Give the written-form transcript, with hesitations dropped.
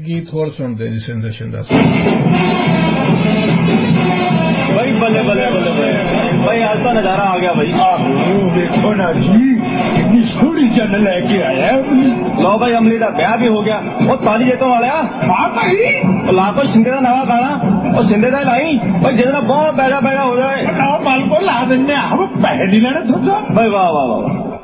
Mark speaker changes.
Speaker 1: गीत होर सुनते जी सिंध शिंदा
Speaker 2: भाई बल्ले बल्ले बल्ले भाई आज तो नजारा आ गया भाई।
Speaker 3: देखो ना जी कितनी सोहनी चन लेके आया
Speaker 2: लो भाई अमली का ब्याह भी हो गया। वो ताली जेतों वाले ला को शिंदे का नवा गाना और शिंदे का लाई भाई जितना बहुत बैगा बैगा हो जाए
Speaker 3: माल को ला देने पैसे नहीं लेने भाई
Speaker 2: वाह वाह वाह